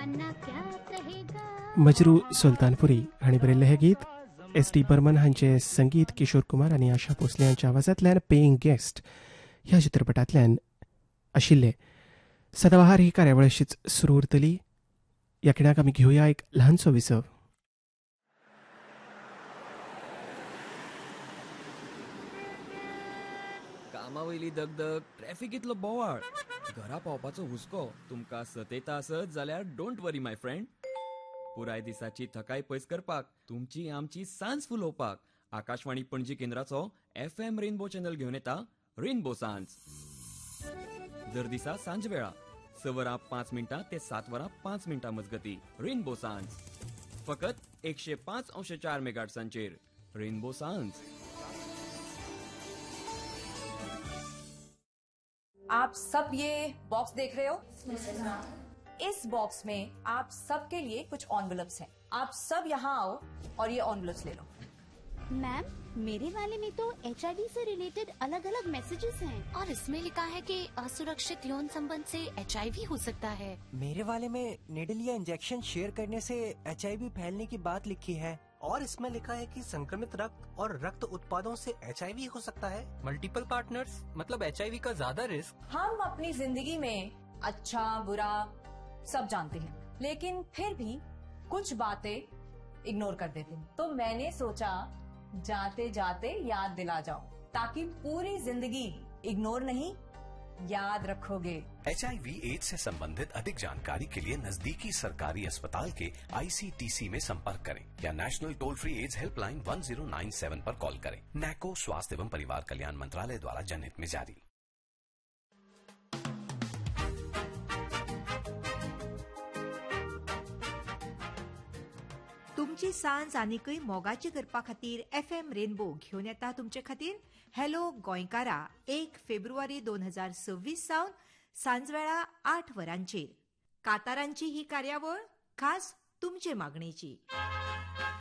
मजरू सुलतानपुरी हांणी बरयल्लें हें गीत S.D. बर्मन हांचें संगीत किशोर कुमार आनी आशा भोसले हांच्या आवाजांतल्यान पेईंग गेस्ट ह्या चित्रपटांतल्यान आशिल्लें. सदाबहार ही कार्यावळ अशीच सुरू उरतली. ह्या खिणाक आमी घेवया एक ल्हानसो विसव. कामावयली दगदग, ट्रॅफिकींतलो बोवाळ, घरा पावपाचो हुस्को तुमकां सतयता आसत जाल्यार डोंट वरी माय फ्रेंड. पुराय दिसाची थकाय पयस करपाक, तुमची आमची सांज फुलोवपाक Akashvani Panaji केंद्राचो FM rainbow channel घेवन येता रेनबो सांज. दर दिसा सांजवेळा 6:05 ते 7:05 मजगती रेनबो सांज. फकत 105.4 मेगाहर्ट्झांचेर रेनबो सांज. आप सब ये बॉक्स देख रहे हो? इस बॉक्स में आप सबके लिए कुछ एनवेलप्स हैं. आप सब यहाँ आओ और ये एनवेलप्स ले लो. मैम, मेरे वाले में तो HIV से रिलेटेड अलग अलग मैसेजेस हैं और इसमें लिखा है कि असुरक्षित यौन संबंध से HIV हो सकता है. मेरे वाले में निडल या इंजेक्शन शेयर करने से HIV फैलने की बात लिखी है और इसमें लिखा है कि संक्रमित रक्त और रक्त उत्पादों से HIV हो सकता है. मल्टीपल पार्टनर्स मतलब HIV का ज्यादा रिस्क. हम अपनी जिंदगी में अच्छा बुरा सब जानते हैं, लेकिन फिर भी कुछ बातें इग्नोर कर देते हैं. तो मैंने सोचा जाते जाते याद दिला जाओ, ताकि पूरी जिंदगी इग्नोर नहीं याद रखोगे. HIV एड्स से संबंधित अधिक जानकारी के लिए नजदीकी सरकारी अस्पताल के ICTC में संपर्क करें या national toll free AIDS helpline 1097 पर कॉल करें. नैको स्वास्थ्य एवं परिवार कल्याण मंत्रालय द्वारा जनहित में जारी. तुमची सांज आनीकय मोगाची करपा खातीर FM रेनबो घेवन येता तुमचे खातीर हॅलो गोंयकारा 1 फेब्रुवारी 2026 सावन सांजवेळा 8 वरांचेर. कांतारांची ही कार्यावळ खास तुमचे मागणेची.